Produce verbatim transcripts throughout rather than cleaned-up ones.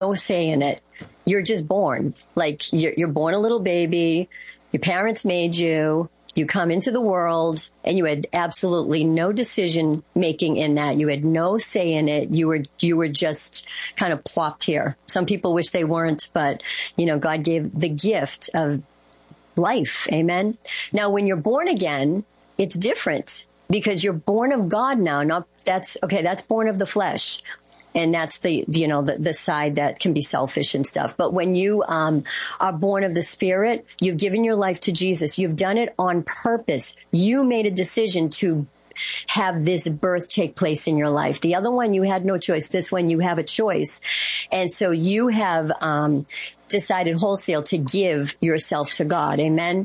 no say in it. You're just born. Like you're, you're born a little baby. Your parents made you. You come into the world and you had absolutely no decision making in that. You had no say in it. You were, you were just kind of plopped here. Some people wish they weren't, but you know, God gave the gift of life. Amen. Now, when you're born again, it's different because you're born of God now. Not that's okay. That's born of the flesh. And that's the, you know, the, the side that can be selfish and stuff. But when you um, are born of the Spirit, you've given your life to Jesus. You've done it on purpose. You made a decision to have this birth take place in your life. The other one, you had no choice. This one, you have a choice. And so you have um, decided wholesale to give yourself to God. Amen.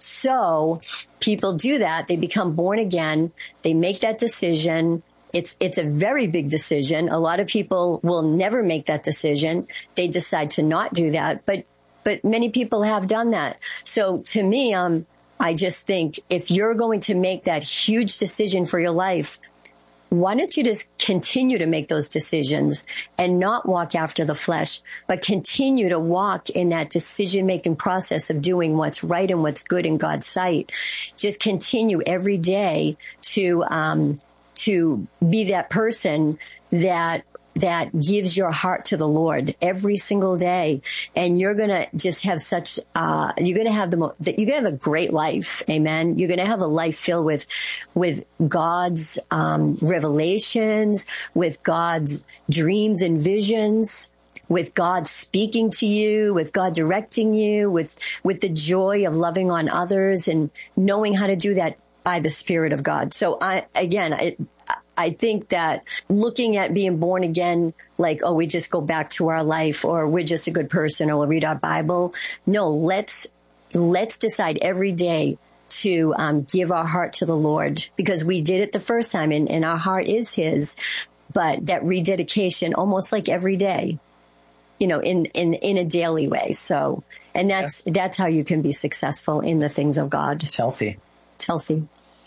So people do that. They become born again. They make that decision. It's, it's a very big decision. A lot of people will never make that decision. They decide to not do that, but, but many people have done that. So to me, um, I just think if you're going to make that huge decision for your life, why don't you just continue to make those decisions and not walk after the flesh, but continue to walk in that decision-making process of doing what's right and what's good in God's sight. Just continue every day to, um, to be that person that that gives your heart to the Lord every single day. And you're going to just have such, uh, you're going to have the, mo- you're going to have a great life. Amen. You're going to have a life filled with, with God's, um, revelations, with God's dreams and visions, with God speaking to you, with God directing you, with, with the joy of loving on others and knowing how to do that by the Spirit of God. So I, again, I, I think that looking at being born again, like, oh, we just go back to our life or we're just a good person or we'll read our Bible. No, let's, let's decide every day to um, give our heart to the Lord because we did it the first time and, and our heart is His. But that rededication almost like every day, you know, in, in, in a daily way. So, and that's, yeah. that's how you can be successful in the things of God. It's healthy. It's healthy.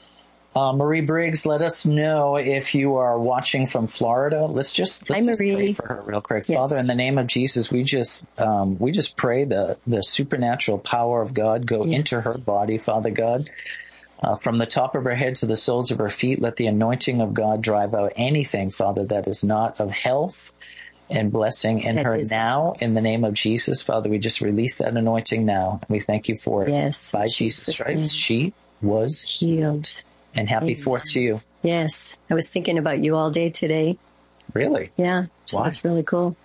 Uh, Marie Briggs, let us know if you are watching from Florida. Let's just, let's Hi, just Marie. pray for her real quick. Yes. Father, in the name of Jesus, we just um, we just pray the, the supernatural power of God go Yes. into her body, Father God. Uh, from the top of her head to the soles of her feet, let the anointing of God drive out anything, Father, that is not of health and blessing in That her is- now. In the name of Jesus, Father, we just release that anointing now. And we thank you for it. Yes. By Jesus' Jesus' stripes, name. she was Healed. And happy Amen. Fourth to you. Yes. I was thinking about you all day today. Really? Yeah. So Why? that's really cool.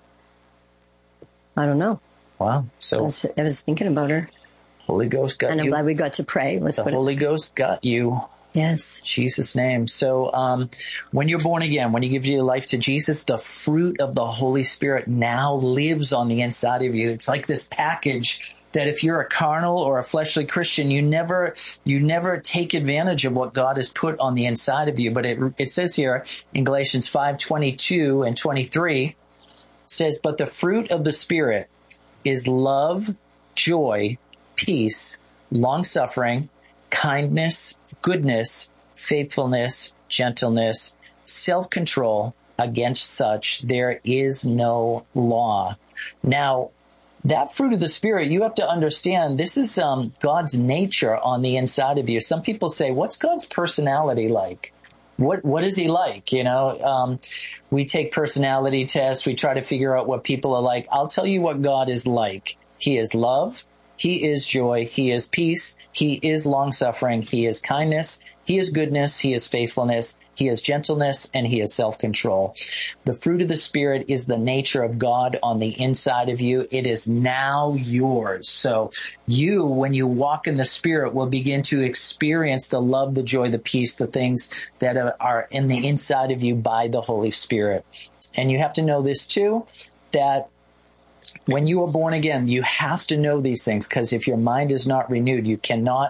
I don't know. Wow. So I was, I was thinking about her. Holy Ghost got And I'm you. glad we got to pray. Let's The put Holy it. Ghost got you. Yes. Jesus' name. So um, when you're born again, when you give your life to Jesus, the fruit of the Holy Spirit now lives on the inside of you. It's like this package that if you're a carnal or a fleshly Christian, you never you never take advantage of what God has put on the inside of you. But it it says here in Galatians five twenty-two and twenty-three, it says, but the fruit of the Spirit is love, joy, peace, long-suffering, kindness, goodness, faithfulness, gentleness, self-control. Against such there is no law. Now, that fruit of the Spirit, you have to understand, this is um, God's nature on the inside of you. Some people say, what's God's personality like? What What is He like? You know, um, we take personality tests. We try to figure out what people are like. I'll tell you what God is like. He is love. He is joy. He is peace. He is long-suffering. He is kindness. He is goodness. He is faithfulness. He is gentleness, and He is self-control. The fruit of the Spirit is the nature of God on the inside of you. It is now yours. So you, when you walk in the Spirit, will begin to experience the love, the joy, the peace, the things that are in the inside of you by the Holy Spirit. And you have to know this too, that when you are born again, you have to know these things, because if your mind is not renewed, you cannot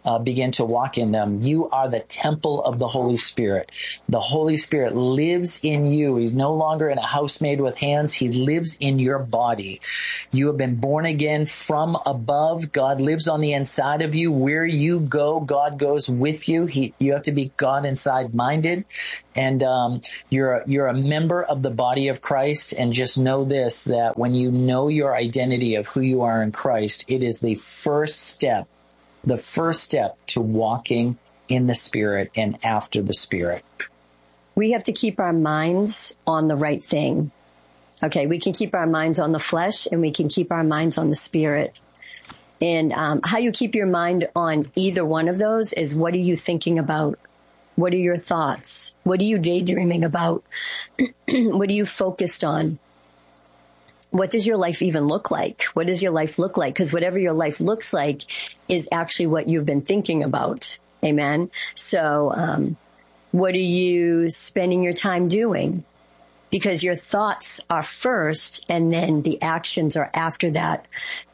uh, begin to walk in them. You are the temple of the Holy Spirit. The Holy Spirit lives in you. He's no longer in a house made with hands. He lives in your body. You have been born again from above. God lives on the inside of you. Where you go, God goes with you. He, you have to be God inside minded. And um, you're, a, you're a member of the body of Christ. And just know this, that when you know your identity of who you are in Christ, it is the first step the first step to walking in the Spirit and after the Spirit. We have to keep our minds on the right thing. Okay, we can keep our minds on the flesh and we can keep our minds on the Spirit. And um, how you keep your mind on either one of those is, what are you thinking about? What are your thoughts? What are you daydreaming about? What are you focused on? What does your life even look like? What does your life look like? Because whatever your life looks like is actually what you've been thinking about. Amen. So, um, what are you spending your time doing? Because your thoughts are first and then the actions are after that.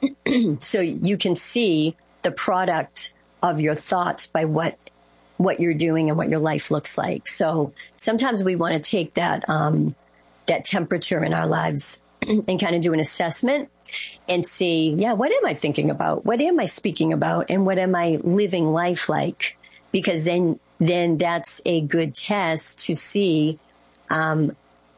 So you can see the product of your thoughts by what, what you're doing and what your life looks like. So sometimes we want to take that, um, that temperature in our lives and kind of do an assessment and see, yeah, what am I thinking about? What am I speaking about? And what am I living life like? Because then, then that's a good test to see, um,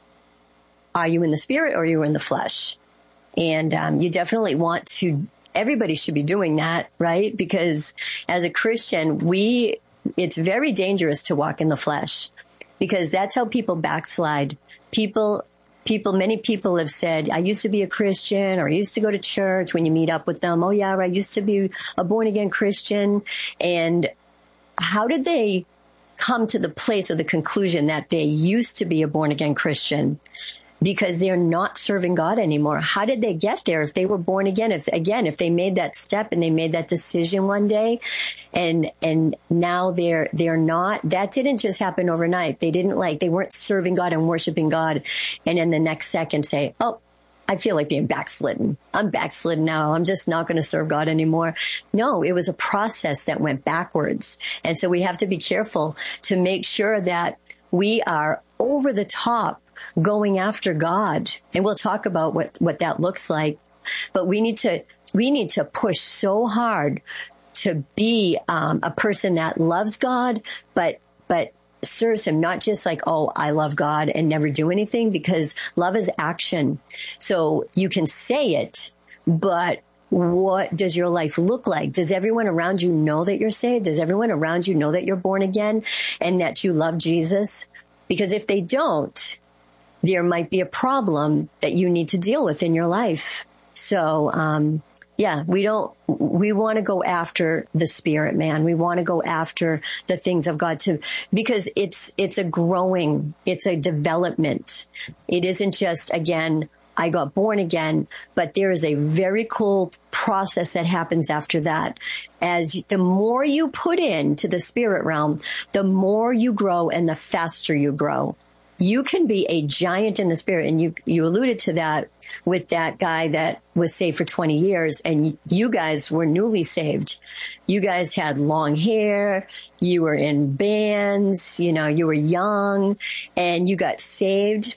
are you in the Spirit or are you in the flesh? And, um, you definitely want to, everybody should be doing that, right? Because as a Christian, we, it's very dangerous to walk in the flesh because that's how people backslide. People People, many people have said, I used to be a Christian, or I used to go to church. When you meet up with them, oh yeah, I used to be a born again Christian. And how did they come to the place or the conclusion that they used to be a born again Christian? Because they're not serving God anymore. How did they get there if they were born again? If, again, if they made that step and they made that decision one day and, and now they're, they're not, that didn't just happen overnight. They didn't like, they weren't serving God and worshiping God. And in the next second say, oh, I feel like being backslidden. I'm backslidden now. I'm just not going to serve God anymore. No, it was a process that went backwards. And so we have to be careful to make sure that we are over the top going after God. And we'll talk about what, what that looks like. But we need to, we need to push so hard to be um, a person that loves God, but, but serves him, not just like, oh, I love God and never do anything, because love is action. So you can say it, but what does your life look like? Does everyone around you know that you're saved? Does everyone around you know that you're born again and that you love Jesus? Because if they don't, there might be a problem that you need to deal with in your life. So, um, yeah, we don't, we want to go after the Spirit, man. We want to go after the things of God too, because it's, it's a growing, it's a development. It isn't just, again, I got born again, but there is a very cool process that happens after that. As you, the more you put into the spirit realm, the more you grow and the faster you grow. You can be a giant in the spirit. And you, you alluded to that with that guy that was saved for twenty years. And you guys were newly saved. You guys had long hair. You were in bands. You know, you were young and you got saved.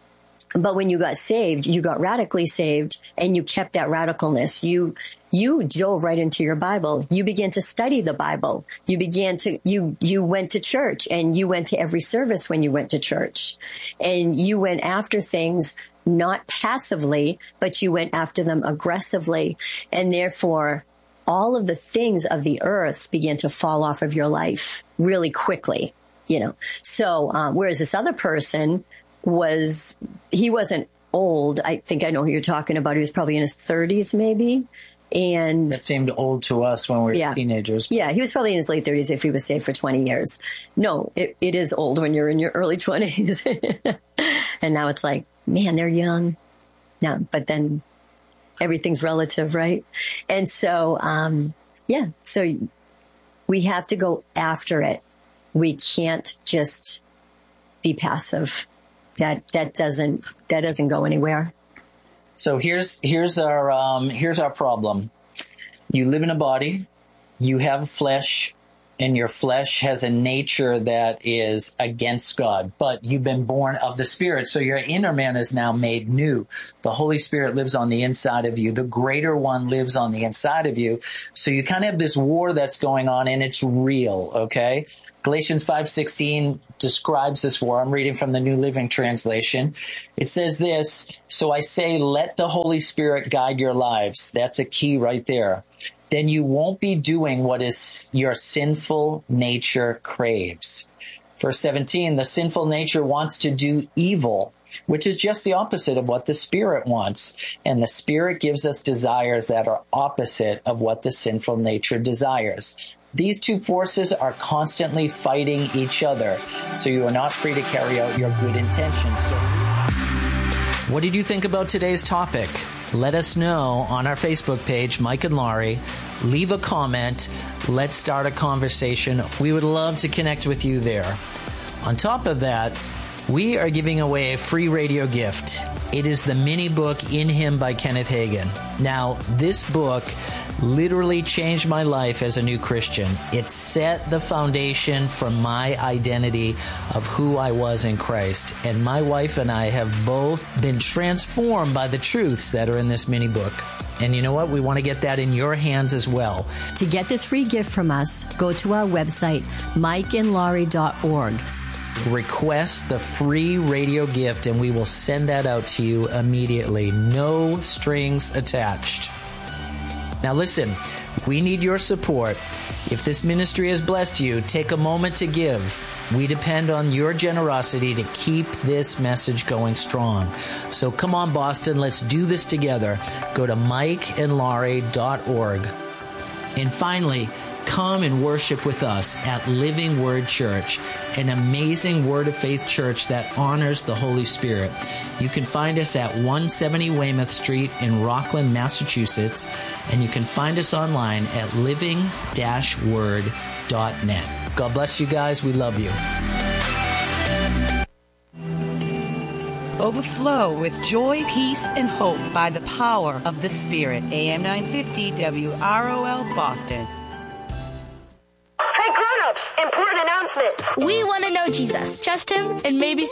But when you got saved, you got radically saved and you kept that radicalness. You, you dove right into your Bible. You began to study the Bible. You began to, you, you went to church and you went to every service when you went to church, and you went after things not passively, but you went after them aggressively. And therefore all of the things of the earth began to fall off of your life really quickly, you know? So, um, whereas this other person was, he wasn't old. I think I know who you're talking about. He was probably in his thirties, maybe. And that seemed old to us when we were yeah. teenagers. Yeah, he was probably in his late thirties if he was saved for twenty years. No, it, it is old when you're in your early twenties. And now it's like, man, they're young. No, but then everything's relative, right? And so, um, yeah, so we have to go after it. We can't just be passive. That, that doesn't, that doesn't go anywhere. So here's, here's our, um, here's our problem. You live in a body. you have flesh, and your flesh has a nature that is against God, but you've been born of the Spirit. So your inner man is now made new. The Holy Spirit lives on the inside of you. The greater one lives on the inside of you. So you kind of have this war that's going on, and it's real, okay? Galatians five sixteen describes this war. I'm reading from the New Living Translation. It says this, so I say, let the Holy Spirit guide your lives. That's a key right there. Then you won't be doing what is your sinful nature craves. Verse seventeen, the sinful nature wants to do evil, which is just the opposite of what the Spirit wants. And the Spirit gives us desires that are opposite of what the sinful nature desires. These two forces are constantly fighting each other, so you are not free to carry out your good intentions. So, what did you think about today's topic? Let us know on our Facebook page, Mike and Laurie. Leave a comment. Let's start a conversation. We would love to connect with you there. On top of that, we are giving away a free radio gift. It is the mini book In Him by Kenneth Hagin. Now, this book literally changed my life as a new Christian. It set the foundation for my identity of who I was in Christ. And my wife and I have both been transformed by the truths that are in this mini book. And you know what? We want to get that in your hands as well. To get this free gift from us, go to our website, mike and laurie dot org. Request the free radio gift, and we will send that out to you immediately. No strings attached. Now listen, we need your support. If this ministry has blessed you, take a moment to give. We depend on your generosity to keep this message going strong. So come on, Boston, let's do this together. Go to mike and laurie dot org. And finally, come and worship with us at Living Word Church, an amazing Word of Faith church that honors the Holy Spirit. You can find us at one seventy Weymouth Street in Rockland, Massachusetts, and you can find us online at living dash word dot net. God bless you guys. We love you. Overflow with joy, peace, and hope by the power of the Spirit. A M nine fifty W R O L Boston. Hey grown-ups, important announcement. We want to know Jesus. Trust him and maybe